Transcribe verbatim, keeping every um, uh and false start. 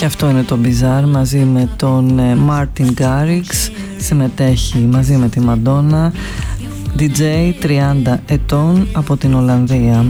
Και αυτό είναι το Bizarre μαζί με τον Martin Garrix. Συμμετέχει μαζί με τη Madonna. ντι τζέι τριάντα ετών από την Ολλανδία.